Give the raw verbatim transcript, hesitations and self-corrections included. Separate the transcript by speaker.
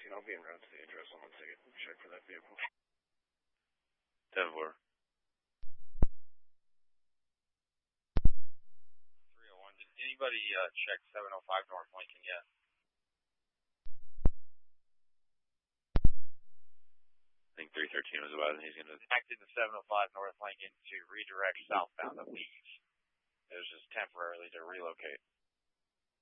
Speaker 1: fourteen. I'll be en route to the address on one second. Check for that vehicle.
Speaker 2: ten four.
Speaker 3: three oh one. Did anybody uh, check seven oh five North Lincoln yet?
Speaker 2: I think three thirteen was about it. He's going to...
Speaker 3: Acted to seven oh five North Lincoln to redirect southbound, I believe. It was just temporarily to relocate.